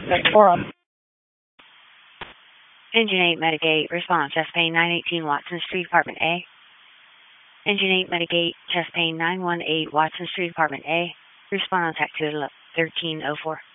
Forum. Engine 8 Medigate, response, chest pain 918 Watson Street, Apartment A. Engine 8 Medigate, chest pain 918 Watson Street, Apartment A. Respond on TAC 1304.